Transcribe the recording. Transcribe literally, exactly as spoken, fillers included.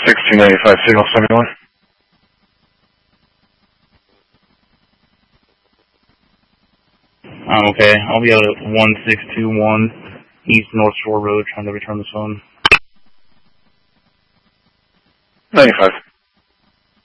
sixteen ninety-five, signal seventy-one. Um, okay, I'll be out at one six two one East North Shore Road trying to return the phone. ninety-five.